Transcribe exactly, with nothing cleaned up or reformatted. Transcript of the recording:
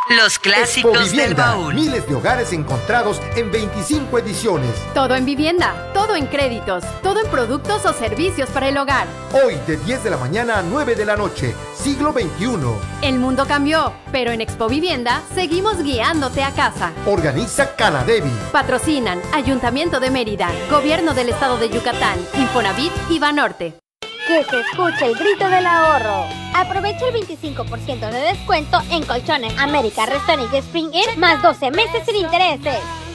Los clásicos del baúl. Miles de hogares encontrados en veinticinco ediciones. Todo en vivienda, todo en créditos, todo en productos o servicios para el hogar. Hoy de diez de la mañana a nueve de la noche, siglo veintiuno. El mundo cambió, pero en Expo Vivienda seguimos guiándote a casa. Organiza Canadevi. Patrocinan Ayuntamiento de Mérida, Gobierno del Estado de Yucatán, Infonavit y Banorte. Que se escuche el grito del ahorro. Aprovecha el veinticinco por ciento de descuento en colchones América, Restonic y Spring Air más doce meses sin intereses.